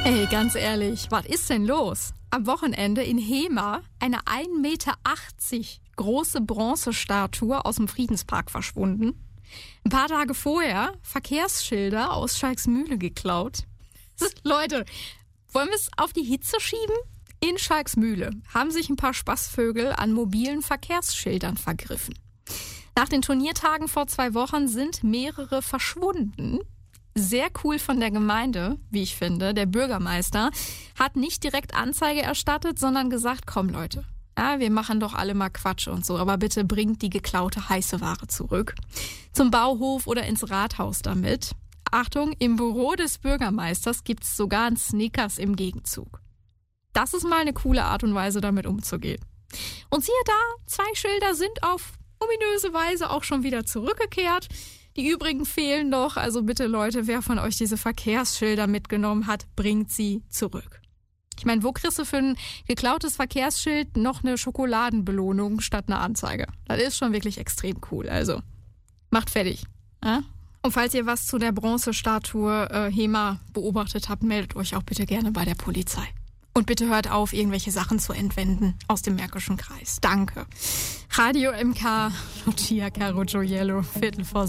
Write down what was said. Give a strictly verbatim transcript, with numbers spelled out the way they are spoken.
Ey, ganz ehrlich, was ist denn los? Am Wochenende in Hemer eine ein Meter achtzig große Bronzestatue aus dem Friedenspark verschwunden. Ein paar Tage vorher Verkehrsschilder aus Schalksmühle geklaut. Leute, wollen wir es auf die Hitze schieben? In Schalksmühle haben sich ein paar Spaßvögel an mobilen Verkehrsschildern vergriffen. Nach den Turniertagen vor zwei Wochen sind mehrere verschwunden. Sehr cool von der Gemeinde, wie ich finde. Der Bürgermeister hat nicht direkt Anzeige erstattet, sondern gesagt, komm Leute, ja, wir machen doch alle mal Quatsch und so, aber bitte bringt die geklaute heiße Ware zurück. Zum Bauhof oder ins Rathaus damit. Achtung, im Büro des Bürgermeisters gibt's sogar einen Snickers im Gegenzug. Das ist mal eine coole Art und Weise, damit umzugehen. Und siehe da, zwei Schilder sind auf ominöse Weise auch schon wieder zurückgekehrt. Die übrigen fehlen noch, also bitte Leute, wer von euch diese Verkehrsschilder mitgenommen hat, bringt sie zurück. Ich meine, wo kriegst du für ein geklautes Verkehrsschild noch eine Schokoladenbelohnung statt einer Anzeige? Das ist schon wirklich extrem cool, also macht fertig. Ja? Und falls ihr was zu der Bronzestatue äh, Hemer beobachtet habt, meldet euch auch bitte gerne bei der Polizei. Und bitte hört auf, irgendwelche Sachen zu entwenden aus dem Märkischen Kreis. Danke. Radio M K, Lucia Caro Gioiello, Viertel vor